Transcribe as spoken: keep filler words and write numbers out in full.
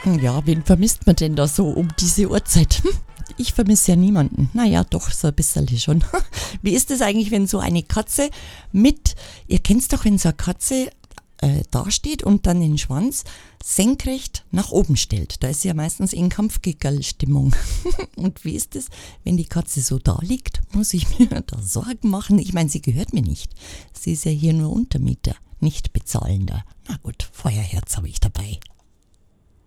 Ja, wen vermisst man denn da so um diese Uhrzeit? Hm, ich vermisse ja niemanden. Naja, doch, so ein bisschen schon. Wie ist es eigentlich, wenn so eine Katze mit, ihr kennt's doch, wenn so eine Katze äh, dasteht und dann den Schwanz senkrecht nach oben stellt. Da ist sie ja meistens in Kampfgickerl-Stimmung. Und wie ist es, wenn die Katze so da liegt? Muss ich mir da Sorgen machen? Ich meine, sie gehört mir nicht. Sie ist ja hier nur Untermieter, nicht bezahlender. Na gut, Feuerherz habe ich dabei.